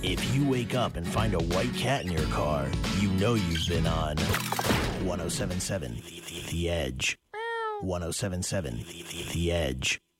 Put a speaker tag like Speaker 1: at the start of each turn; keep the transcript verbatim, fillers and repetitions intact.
Speaker 1: If you wake up and find a white cat in your car, you know you've been on one oh seven point seven The Edge. one oh seven point seven The Edge.